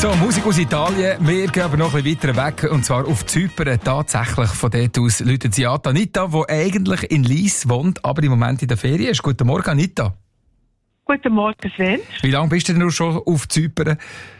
So, Musik aus Italien. Wir gehen aber noch ein bisschen weiter weg, und zwar auf Zypern. Tatsächlich, von dort aus läutet sie an. Anita, die eigentlich in Lyss wohnt, aber im Moment in der Ferien ist. Guten Morgen, Anita. Guten Morgen, Sven. Wie lange bist du denn schon auf Zypern?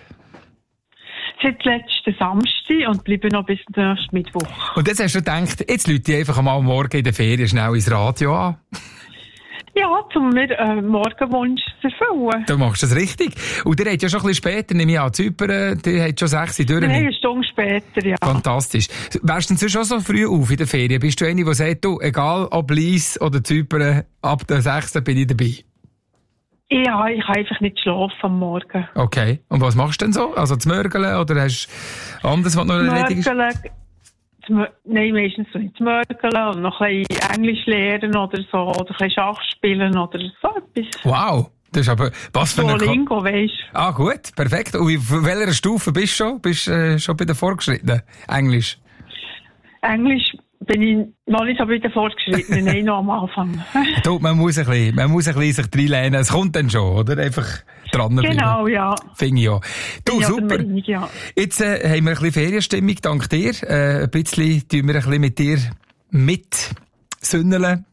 Seit letzten Samstag und bleibe noch bis nächsten Mittwoch. Und jetzt hast du gedacht, jetzt läute ich einfach mal morgen in der Ferien schnell ins Radio an. Ja, um mir Morgenwunsch zu erfüllen. Du machst das richtig. Und ihr habt ja schon ein bisschen später, nehme ich an, Zypern, die hat schon 6 Uhr durch. Nein, eine Stunde später, ja. Fantastisch. Wärst du denn schon so früh auf in der Ferien? Bist du eine, die sagt, du, egal ob Lyss oder Zypern, ab der 6. bin ich dabei? Ja, ich kann einfach nicht schlafen am Morgen. Okay. Und was machst du denn so? Also zu mörgeln oder hast du anderes, was noch erledigt ist? Nein, meistens so nicht zu mörgeln und noch ein bisschen Englisch lernen oder so, oder ein bisschen Schach spielen oder so etwas. Wow. Das ist aber, was für eine... Duolingo, weisst du. Ah, gut. Perfekt. Und auf welcher Stufe bist du schon? Bist du schon bei den Fortgeschrittenen? Englisch? Englisch bin ich noch nicht so bei den Fortgeschrittenen, nein, noch am Anfang. Du, man muss ein bisschen sich reinlehnen. Es kommt dann schon, oder? Einfach dranbleiben. Genau, ja. Finde ich ja. Du, ja, super. Meinung, ja. Jetzt haben wir ein bisschen Ferienstimmung, dank dir. Ein bisschen tun wir ein bisschen mit dir mitsünneln.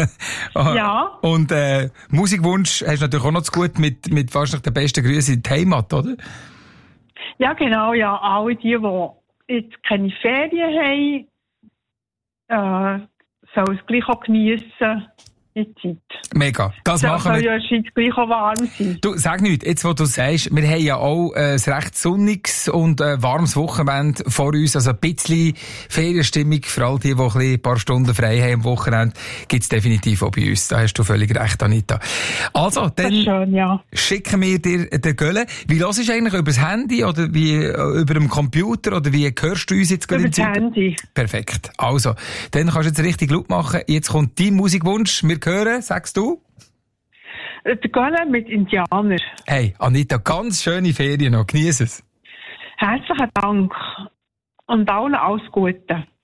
Ja. Und Musikwunsch hast du natürlich auch noch zu gut mit wahrscheinlich den besten Grüßen in die Heimat, oder? Ja, genau, ja. Alle die jetzt keine Ferien haben, sollen es gleich auch geniessen. Die Zeit. Mega. Das machen wir. Soll ja in gleich auch warm sein. Du, sag nicht, jetzt wo du sagst, wir haben ja auch ein recht sonniges und warmes Wochenende vor uns, also ein bisschen Ferienstimmung, für all die ein paar Stunden frei haben am Wochenende, gibt's definitiv auch bei uns. Da hast du völlig recht, Anita. Also, dann schön, ja. Schicken wir dir den Gölle. Wie hörst du eigentlich übers Handy oder wie über dem Computer oder wie hörst du uns jetzt gerade? Über das Handy. Perfekt. Also, dann kannst du jetzt richtig laut machen. Jetzt kommt dein Musikwunsch. Wir hören, sagst du? Der Gölle mit Indianer. Hey, Anita, ganz schöne Ferien noch. Genieß es. Herzlichen Dank. Und allen alles Gute.